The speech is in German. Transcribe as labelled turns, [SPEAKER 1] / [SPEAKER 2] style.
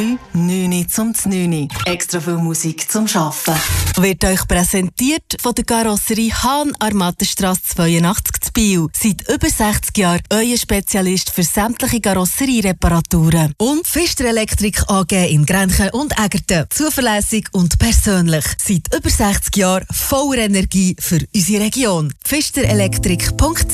[SPEAKER 1] 9 zum 9. Extra viel Musik zum Arbeiten.
[SPEAKER 2] Wird euch präsentiert von der Karosserie Hahn an der Mattenstrasse 82 zu Biel. Seit über 60 Jahren euer Spezialist für sämtliche Karosseriereparaturen. Und Pfister Elektrik AG in Grenchen und Egerten. Zuverlässig und persönlich. Seit über 60 Jahren voller Energie für unsere Region. pfisterelektrik.ch